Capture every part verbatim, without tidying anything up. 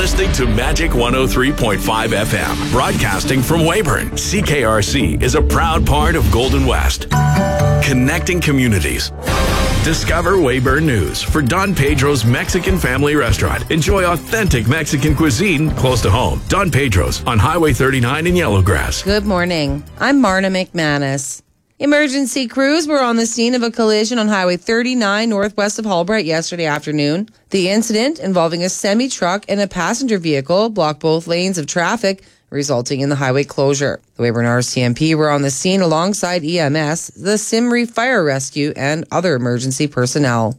listening to Magic one oh three point five F M, broadcasting from Weyburn. C K R C is a proud part of Golden West, connecting communities. Discover Weyburn News for Don Pedro's Mexican Family Restaurant. Enjoy authentic Mexican cuisine close to home. Don Pedro's on Highway thirty-nine in Yellowgrass. Good morning. I'm Marna McManus. Emergency crews were on the scene of a collision on Highway thirty-nine northwest of Halbright yesterday afternoon. The incident, involving a semi-truck and a passenger vehicle, blocked both lanes of traffic, resulting in the highway closure. The Weyburn R C M P were on the scene alongside E M S, the Simri Fire Rescue, and other emergency personnel.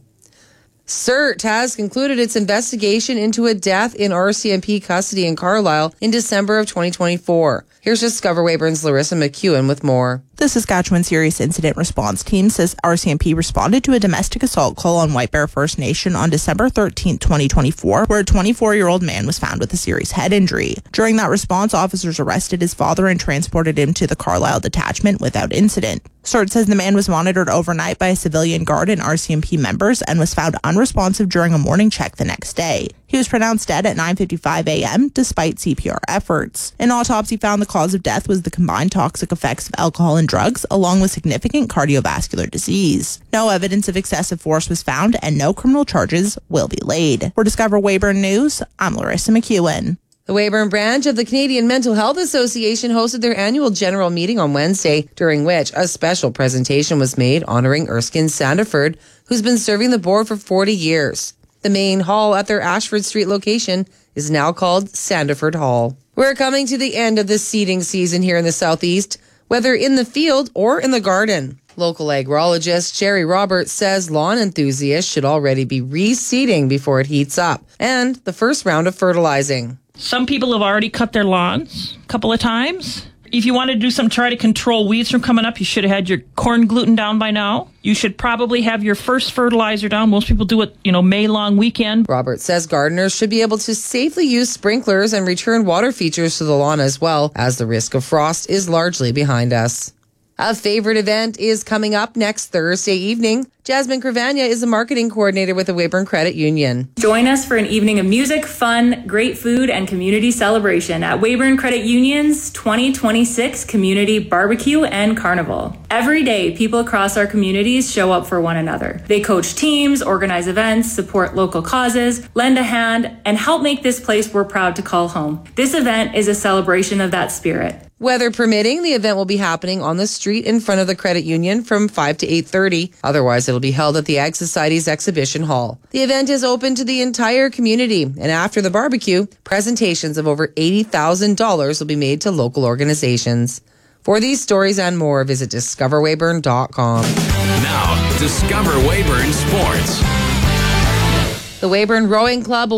C E R T has concluded its investigation into a death in R C M P custody in Carlisle in December of twenty twenty-four. Here's Discover Weyburn's Larissa McEwen with more. The Saskatchewan Serious Incident Response Team says R C M P responded to a domestic assault call on White Bear First Nation on December thirteenth, twenty twenty-four, where a twenty-four-year-old man was found with a serious head injury. During that response, officers arrested his father and transported him to the Carlisle detachment without incident. C E R T says the man was monitored overnight by a civilian guard and R C M P members and was found unresponsive during a morning check the next day. He was pronounced dead at nine fifty-five a.m. despite C P R efforts. An autopsy found the cause of death was the combined toxic effects of alcohol and drugs, along with significant cardiovascular disease. No evidence of excessive force was found, and no criminal charges will be laid. For Discover Weyburn News, I'm Larissa McEwen. The Weyburn branch of the Canadian Mental Health Association hosted their annual general meeting on Wednesday, during which a special presentation was made honoring Erskine Sandiford, who's been serving the board for forty years. The main hall at their Ashford Street location is now called Sandiford Hall. We're coming to the end of the seeding season here in the Southeast, whether in the field or in the garden. Local agrologist Jerry Roberts says lawn enthusiasts should already be reseeding before it heats up, and the first round of fertilizing. Some people have already cut their lawns a couple of times. If you want to do some, try to control weeds from coming up, you should have had your corn gluten down by now. You should probably have your first fertilizer down. Most people do it, you know, May long weekend. Roberts says gardeners should be able to safely use sprinklers and return water features to the lawn as well, as the risk of frost is largely behind us. A favorite event is coming up next Thursday evening. Jasmine Cravagna is the marketing coordinator with the Weyburn Credit Union. Join us for an evening of music, fun, great food, and community celebration at Weyburn Credit Union's twenty twenty-six Community Barbecue and Carnival. Every day, people across our communities show up for one another. They coach teams, organize events, support local causes, lend a hand, and help make this place we're proud to call home. This event is a celebration of that spirit. Weather permitting, the event will be happening on the street in front of the credit union from five to eight thirty. Otherwise, it'll be held at the Ag Society's exhibition hall. The event is open to the entire community, and after the barbecue, presentations of over eighty thousand dollars will be made to local organizations. For these stories and more, visit discover weyburn dot com. Now, Discover Weyburn Sports. The Weyburn Rowing Club